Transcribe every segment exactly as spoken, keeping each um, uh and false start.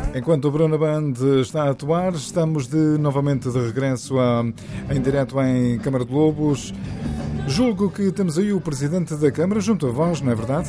Enquanto o Bruna Band está a atuar, estamos de, novamente de regresso a, em direto em Câmara de Lobos. Julgo que temos aí o Presidente da Câmara junto a vós, não é verdade?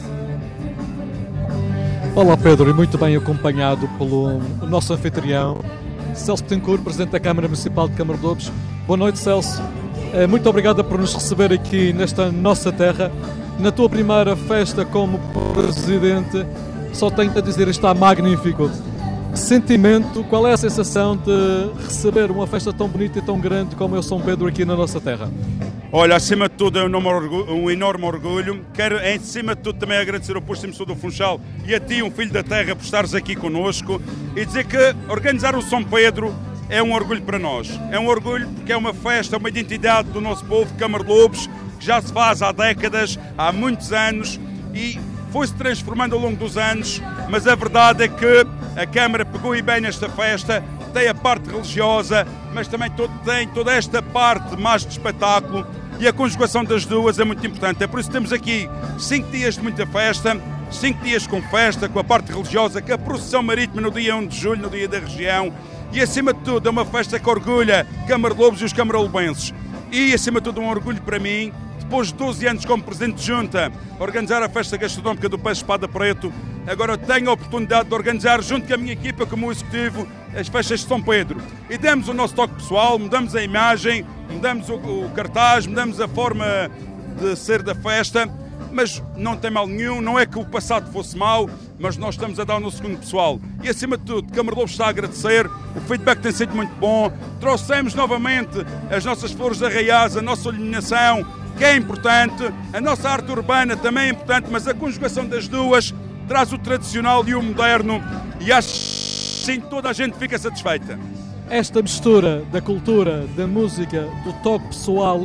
Olá Pedro, e muito bem acompanhado pelo nosso anfitrião, Celso Betancourt, Presidente da Câmara Municipal de Câmara de Lobos. Boa noite, Celso. Muito obrigado por nos receber aqui nesta nossa terra. Na tua primeira festa como Presidente, só tenho a dizer, está magnífico. Sentimento, qual é a sensação de receber uma festa tão bonita e tão grande como é o São Pedro aqui na nossa terra? Olha, acima de tudo é um enorme orgulho, um enorme orgulho. Quero, em cima de tudo, também agradecer ao Posto de Emissão do Funchal e a ti, um filho da terra, por estares aqui connosco e dizer que organizar o São Pedro é um orgulho para nós. É um orgulho porque é uma festa, uma identidade do nosso povo, de Câmara de Lobos, que já se faz há décadas, há muitos anos e foi-se transformando ao longo dos anos, mas a verdade é que a Câmara pegou e bem nesta festa, tem a parte religiosa, mas também todo, tem toda esta parte mais de espetáculo e a conjugação das duas é muito importante. É por isso que temos aqui cinco dias de muita festa, cinco dias com festa, com a parte religiosa, com a procissão marítima no dia primeiro de julho, no dia da região, e acima de tudo é uma festa que orgulha Câmara de Lobos e os camarolobenses. E acima de tudo um orgulho para mim, depois de doze anos como Presidente de Junta, organizar a festa gastronómica do Peixe Espada Preto, agora tenho a oportunidade de organizar, junto com a minha equipa, como o Executivo, as festas de São Pedro. E demos o nosso toque pessoal, mudamos a imagem, mudamos o, o cartaz, mudamos a forma de ser da festa, mas não tem mal nenhum, não é que o passado fosse mau, mas nós estamos a dar o nosso segundo pessoal. E acima de tudo, Câmara de Lobos está a agradecer, o feedback tem sido muito bom, trouxemos novamente as nossas flores arraiais, a nossa iluminação, que é importante, a nossa arte urbana também é importante, mas a conjugação das duas traz o tradicional e o moderno e acho que sim, toda a gente fica satisfeita. Esta mistura da cultura, da música, do toque pessoal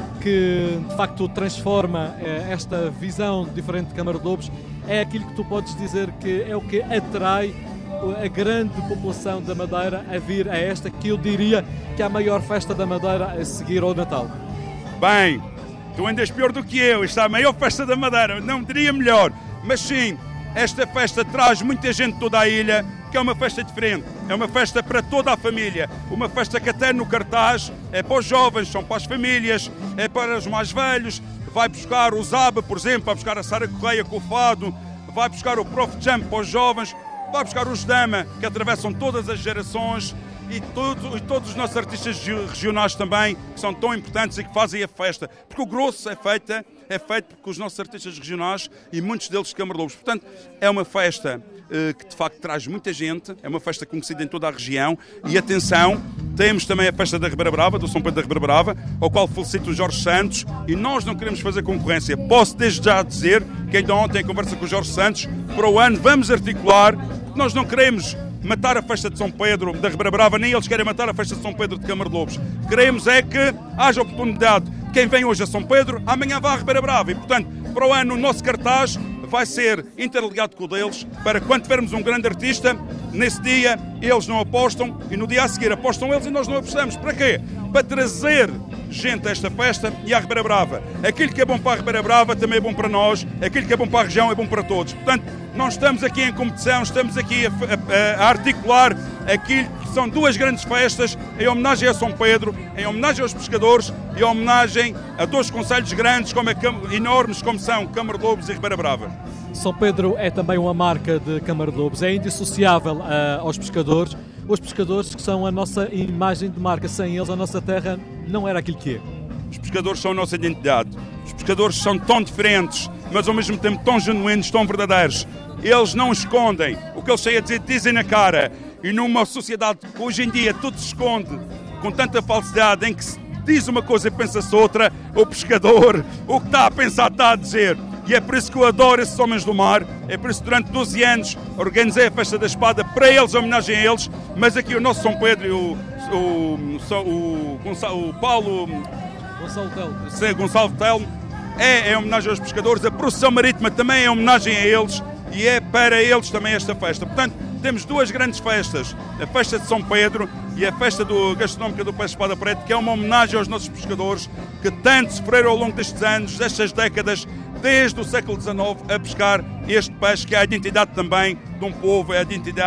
que de facto transforma esta visão diferente de Câmara de Lobos é aquilo que tu podes dizer que é o que atrai a grande população da Madeira a vir a esta, que eu diria que é a maior festa da Madeira a seguir ao Natal. Bem, tu andas pior do que eu, esta é a maior festa da Madeira, não diria melhor, mas sim, esta festa traz muita gente de toda a ilha, que é uma festa diferente, é uma festa para toda a família, uma festa que até no cartaz é para os jovens, são para as famílias, é para os mais velhos, vai buscar o Zaba, por exemplo, vai buscar a Sara Correia com o fado, vai buscar o Prof Jump para os jovens, vai buscar os Dama, que atravessam todas as gerações, e, todo, e todos os nossos artistas regionais também, que são tão importantes e que fazem a festa. Porque o grosso é feito, é feito com os nossos artistas regionais e muitos deles de Câmara de Lobos. Portanto, é uma festa eh, que de facto traz muita gente, é uma festa conhecida em toda a região. E atenção, temos também a festa da Ribeira Brava, do São Pedro da Ribeira Brava, ao qual felicito o Jorge Santos, e nós não queremos fazer concorrência. Posso desde já dizer que ainda ontem em conversa com o Jorge Santos, para o ano vamos articular, porque nós não queremos matar a festa de São Pedro da Ribeira Brava, nem eles querem matar a festa de São Pedro de Câmara de Lobos. Queremos é que haja oportunidade. Quem vem hoje a São Pedro, amanhã vai à Ribeira Brava. E, portanto, para o ano o nosso cartaz vai ser interligado com o deles, para quando tivermos um grande artista, nesse dia eles não apostam e no dia a seguir apostam eles e nós não apostamos. Para quê? Para trazer gente a esta festa e à Ribeira Brava. Aquilo que é bom para a Ribeira Brava também é bom para nós, aquilo que é bom para a região é bom para todos. Portanto, não estamos aqui em competição, estamos aqui a, a, a articular aquilo que são duas grandes festas em homenagem a São Pedro, em homenagem aos pescadores e em homenagem a dois concelhos grandes, como é, enormes como são Câmara de Lobos e Ribeira Brava. São Pedro é também uma marca de Câmara de Lobos, é indissociável uh, aos pescadores, os pescadores que são a nossa imagem de marca, sem eles a nossa terra não era aquilo que é. Os pescadores são a nossa identidade, os pescadores são tão diferentes, mas ao mesmo tempo tão genuínos, tão verdadeiros. Eles não escondem, o que eles têm a dizer, dizem na cara. E numa sociedade que hoje em dia tudo se esconde, com tanta falsidade, em que se diz uma coisa e pensa-se outra, o pescador, o que está a pensar está a dizer. E é por isso que eu adoro esses homens do mar, é por isso que durante doze anos organizei a Festa da Espada para eles, homenagem a eles, mas aqui o nosso São Pedro e o, o, o, o, o Paulo Gonçalo Telmo, Gonçalo Telmo é em homenagem aos pescadores, a procissão marítima também é em homenagem a eles e é para eles também esta festa. Portanto, temos duas grandes festas, a Festa de São Pedro e a Festa do Gastronómica do Peixe Espada Preto, que é uma homenagem aos nossos pescadores que tanto sofreram ao longo destes anos, destas décadas, desde o século dezenove, a pescar este peixe, que é a identidade também de um povo, é a identidade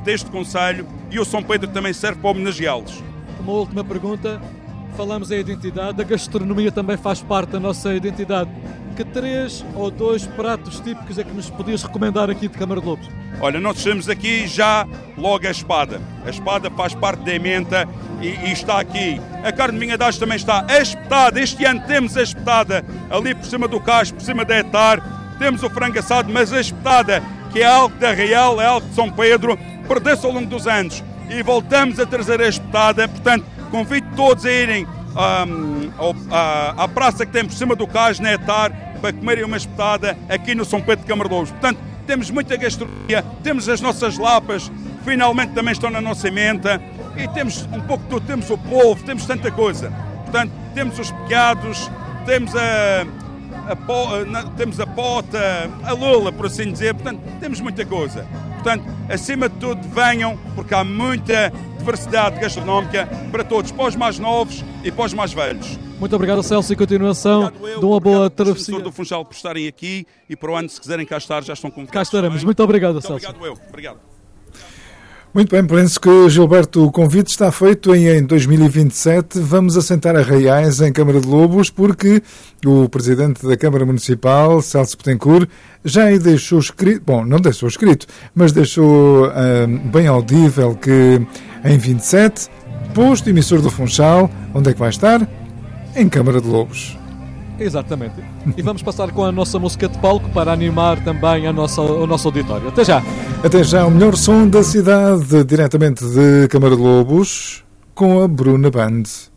deste concelho, e o São Pedro também serve para homenageá-los. Uma última pergunta. Falamos em identidade, a gastronomia também faz parte da nossa identidade. Que três ou dois pratos típicos é que nos podias recomendar aqui de Câmara de Lobos? Olha, nós temos aqui já logo a espada. A espada faz parte da emenda e, e está aqui. A carne de vinhadagem também está. A espetada, este ano temos a espetada ali por cima do cais, por cima da etar. Temos o frango assado, mas a espetada, que é algo da Real, é algo de São Pedro, perdeu-se ao longo dos anos. E voltamos a trazer a espetada, portanto, convido todos a irem um, ao, à, à praça que tem por cima do cais, na etar, para comerem uma espetada aqui no São Pedro de Câmara de Lobos. Portanto, temos muita gastronomia, temos as nossas lapas, que finalmente também estão na nossa emenda, e temos um pouco de tudo, temos o polvo, temos tanta coisa. Portanto, temos os pecados, temos a, a, po, a, temos a pota, a lula, por assim dizer, portanto, temos muita coisa. Portanto, acima de tudo, venham, porque há muita diversidade gastronómica para todos, para os mais novos e para os mais velhos. Muito obrigado, Celso, e continuação eu, de uma boa travessia. do Funchal por estarem aqui, e para o ano, se quiserem cá estar, já estão convidados. Cá estaremos. Muito obrigado, Muito Celso. Obrigado, eu. Obrigado. Muito bem, penso que, Gilberto, o convite está feito em, em dois mil e vinte e sete. Vamos assentar arraiais em Câmara de Lobos, porque o Presidente da Câmara Municipal, Celso Betancourt, já aí deixou escrito, bom, não deixou escrito, mas deixou hum, bem audível que em vinte e sete, posto emissor do Funchal, onde é que vai estar? Em Câmara de Lobos. Exatamente. E vamos passar com a nossa música de palco para animar também a nossa, o nosso auditório. Até já! Até já, o melhor som da cidade, diretamente de Câmara de Lobos, com a Bruna Band.